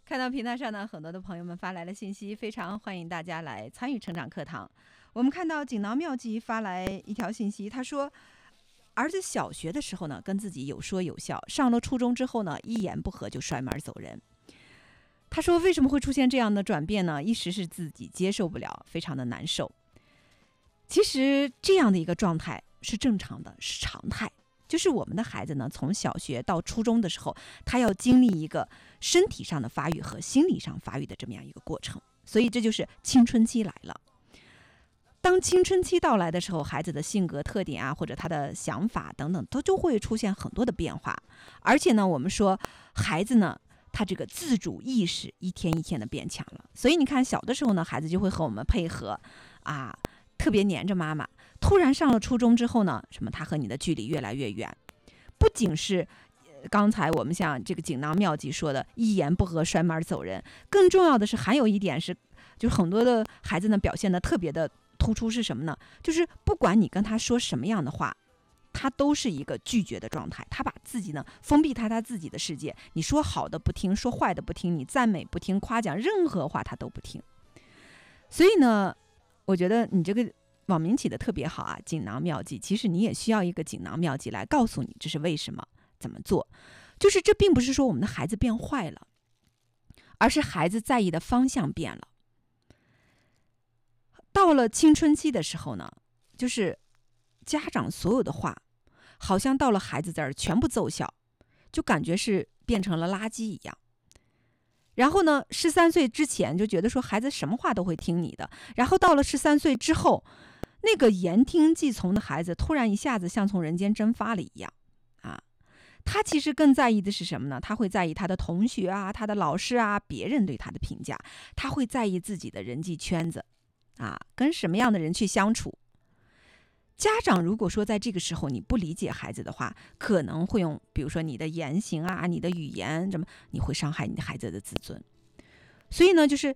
看到平台上呢，很多的朋友们发来了信息，非常欢迎大家来参与成长课堂。我们看到锦囊妙计发来一条信息，他说儿子小学的时候呢，跟自己有说有笑，上了初中之后呢，一言不合就摔门走人。他说为什么会出现这样的转变呢？一时是自己接受不了，非常的难受。其实这样的一个状态是正常的，是常态。就是我们的孩子呢，从小学到初中的时候，他要经历一个身体上的发育和心理上发育的这么样一个过程，所以这就是青春期来了。当青春期到来的时候，孩子的性格特点啊，或者他的想法等等，都就会出现很多的变化。而且呢，我们说孩子呢，他这个自主意识一天一天的变强了。所以你看，小的时候呢，孩子就会和我们配合啊，特别黏着妈妈。突然上了初中之后呢，他和你的距离越来越远。不仅是刚才我们像这个锦囊妙计说的一言不合摔门走人，更重要的是还有一点是，就是很多的孩子呢表现的特别的突出是什么呢？就是不管你跟他说什么样的话，他都是一个拒绝的状态，他把自己呢封闭他自己的世界，你说好的不听，说坏的不听，你赞美不听，夸奖任何话他都不听。所以呢，我觉得你这个网名起的特别好啊，锦囊妙计。其实你也需要一个锦囊妙计来告诉你这是为什么，怎么做。就是这并不是说我们的孩子变坏了，而是孩子在意的方向变了。到了青春期的时候呢，就是家长所有的话好像到了孩子这儿全部奏效，就感觉是变成了垃圾一样。然后呢，13岁之前就觉得说孩子什么话都会听你的，然后到了13岁之后，那个言听计从的孩子突然一下子像从人间蒸发了一样啊！他其实更在意的是什么呢？他会在意他的同学啊、他的老师啊、别人对他的评价，他会在意自己的人际圈子啊，跟什么样的人去相处。家长如果说在这个时候你不理解孩子的话，可能会用比如说你的言行啊、你的语言什么，你会伤害你的孩子的自尊。所以呢，就是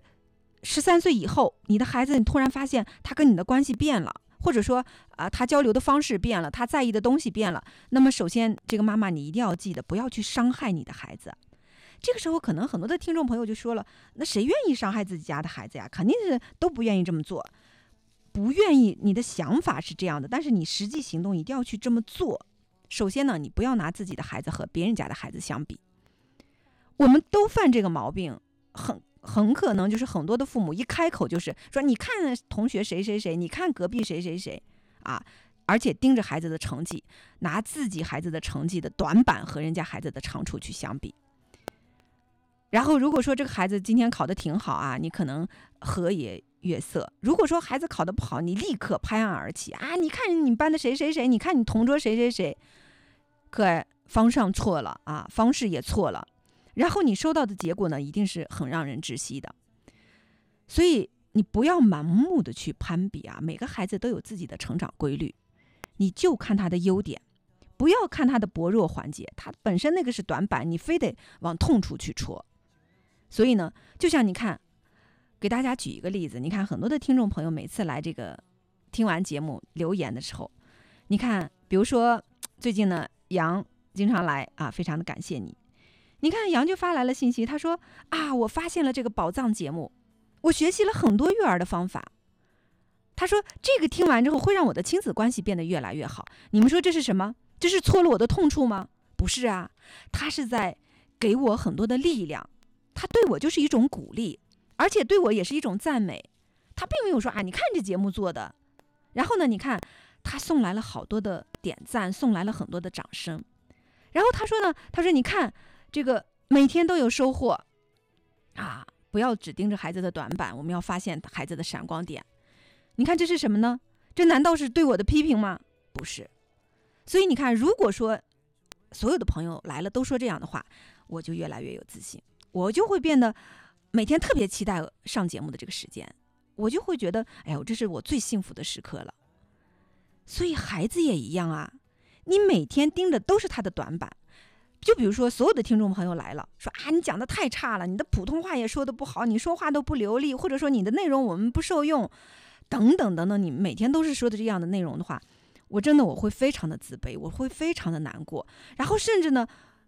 13岁以后，你的孩子你突然发现他跟你的关系变了，或者说他交流的方式变了，他在意的东西变了。那么首先这个妈妈你一定要记得，不要去伤害你的孩子。这个时候可能很多的听众朋友就说了，那谁愿意伤害自己家的孩子呀？肯定是都不愿意这么做。不愿意，你的想法是这样的，但是你实际行动一定要去这么做。首先呢，你不要拿自己的孩子和别人家的孩子相比。我们都犯这个毛病，很可能就是很多的父母一开口就是说，你看同学谁谁谁，你看隔壁谁谁谁啊，而且盯着孩子的成绩，拿自己孩子的成绩的短板和人家孩子的长处去相比。然后如果说这个孩子今天考得挺好啊，你可能和颜悦色；如果说孩子考得不好，你立刻拍案而起啊！你看你班的谁谁谁，你看你同桌谁谁谁，可方向错了啊，方式也错了。然后你收到的结果呢，一定是很让人窒息的。所以你不要盲目的去攀比啊，每个孩子都有自己的成长规律，你就看他的优点，不要看他的薄弱环节，他本身那个是短板，你非得往痛处去戳。所以呢，就像你看，给大家举一个例子，你看很多的听众朋友每次来这个听完节目留言的时候，你看比如说最近呢杨经常来啊，非常的感谢你。你看杨就发来了信息，他说啊，我发现了这个宝藏节目，我学习了很多育儿的方法。他说这个听完之后会让我的亲子关系变得越来越好。你们说这是什么？这是戳了我的痛处吗？不是啊，他是在给我很多的力量，他对我就是一种鼓励，而且对我也是一种赞美。他并没有说啊，你看这节目做的，然后呢，你看他送来了好多的点赞，送来了很多的掌声。然后他说呢，他说你看这个每天都有收获啊，不要只盯着孩子的短板，我们要发现孩子的闪光点。你看这是什么呢？这难道是对我的批评吗？不是。所以你看，如果说所有的朋友来了都说这样的话，我就越来越有自信，我就会变得每天特别期待上节目的这个时间，我就会觉得哎呦，这是我最幸福的时刻了。所以孩子也一样啊，你每天盯着都是他的短板。就比如说所有的听众朋友来了，说啊，你讲的太差了，你的普通话也说的不好，你说话都不流利，或者说你的内容我们不受用，等等等等，你每天都是说的这样的内容的话，我会非常的自卑，我会非常的难过。然后甚至呢，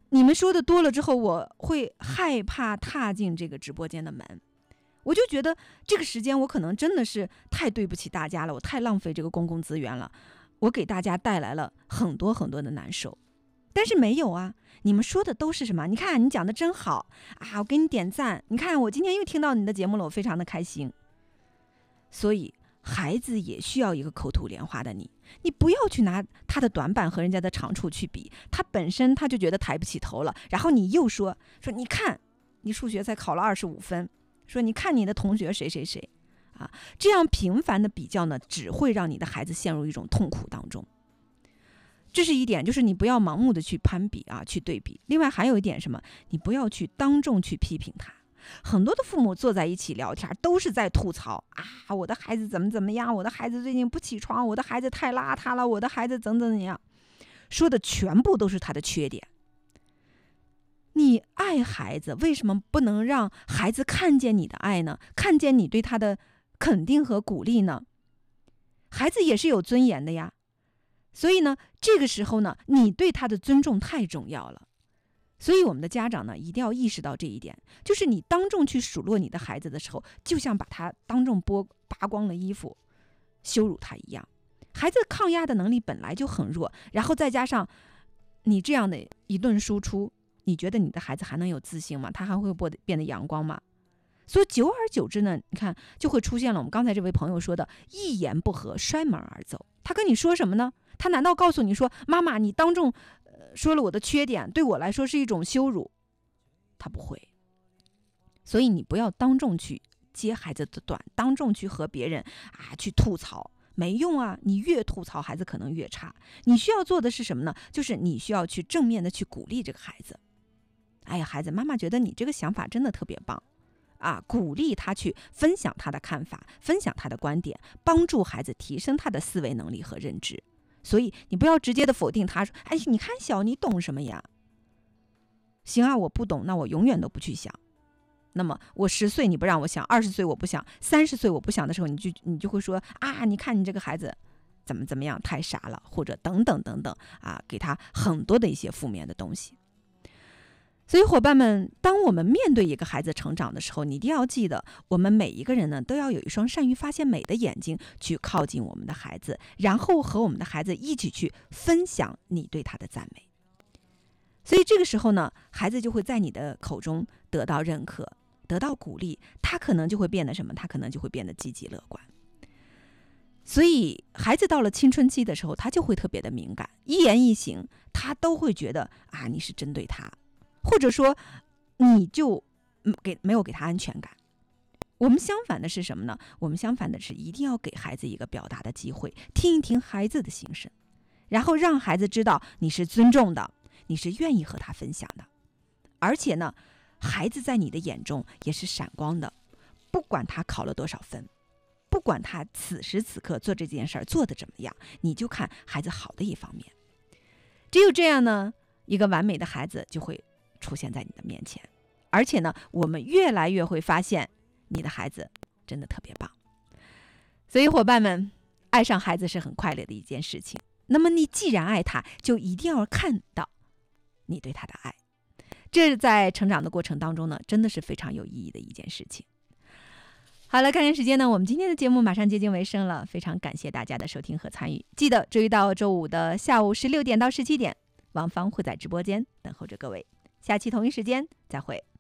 你们说的多了之后，我会害怕踏进这个直播间的门。我就觉得这个时间我可能真的是太对不起大家了，我太浪费这个公共资源了，我给大家带来了很多很多的难受。但是没有啊，你们说的都是什么？你看你讲的真好啊，我给你点赞。你看我今天又听到你的节目了，我非常的开心。所以孩子也需要一个口吐莲花的你不要去拿他的短板和人家的长处去比，他本身他就觉得抬不起头了，然后你又说你看你数学才考了25分，说你看你的同学谁谁谁啊，这样频繁的比较呢，只会让你的孩子陷入一种痛苦当中。这是一点，就是你不要盲目的去攀比啊，去对比。另外还有一点什么，你不要去当众去批评他。很多的父母坐在一起聊天，都是在吐槽啊，我的孩子怎么怎么样，我的孩子最近不起床，我的孩子太邋遢了，我的孩子怎么样，说的全部都是他的缺点。你爱孩子，为什么不能让孩子看见你的爱呢？看见你对他的肯定和鼓励呢？孩子也是有尊严的呀。所以呢，这个时候呢，你对他的尊重太重要了。所以我们的家长呢，一定要意识到这一点，就是你当众去数落你的孩子的时候，就像把他当众扒光了衣服羞辱他一样。孩子抗压的能力本来就很弱，然后再加上你这样的一顿输出，你觉得你的孩子还能有自信吗？他还会变得阳光吗？所以久而久之呢，你看就会出现了我们刚才这位朋友说的一言不合摔门而走。他跟你说什么呢？他难道告诉你说，妈妈你当众说了我的缺点，对我来说是一种羞辱？他不会。所以你不要当众去揭孩子的短，当众去和别人去吐槽，没用啊！你越吐槽孩子可能越差。你需要做的是什么呢？就是你需要去正面的去鼓励这个孩子。哎呀，孩子，妈妈觉得你这个想法真的特别棒啊！鼓励他去分享他的看法，分享他的观点，帮助孩子提升他的思维能力和认知。所以你不要直接的否定他，说哎，你看小你懂什么呀？行啊，我不懂，那我永远都不去想。那么我10岁你不让我想，20岁我不想，30岁我不想的时候，你就会说啊，你看你这个孩子怎么样，太傻了，或者等等等等啊，给他很多的一些负面的东西。所以伙伴们，当我们面对一个孩子成长的时候，你一定要记得，我们每一个人呢，都要有一双善于发现美的眼睛，去靠近我们的孩子，然后和我们的孩子一起去分享你对他的赞美。所以这个时候呢，孩子就会在你的口中得到认可，得到鼓励，他可能就会变得什么？他可能就会变得积极乐观。所以孩子到了青春期的时候，他就会特别的敏感，一言一行他都会觉得你是针对他，或者说你就没有给他安全感。我们相反的是什么呢？我们相反的是一定要给孩子一个表达的机会，听一听孩子的心声，然后让孩子知道你是尊重的，你是愿意和他分享的。而且呢，孩子在你的眼中也是闪光的，不管他考了多少分，不管他此时此刻做这件事儿做得怎么样，你就看孩子好的一方面。只有这样呢，一个完美的孩子就会出现在你的面前。而且呢，我们越来越会发现你的孩子真的特别棒。所以伙伴们，爱上孩子是很快乐的一件事情。那么你既然爱他，就一定要看到你对他的爱。这在成长的过程当中呢，真的是非常有意义的一件事情。好了，看看时间呢，我们今天的节目马上接近尾声了，非常感谢大家的收听和参与。记得周一到周五的下午16点到17点，王芳会在直播间等候着各位。下期同一时间再会。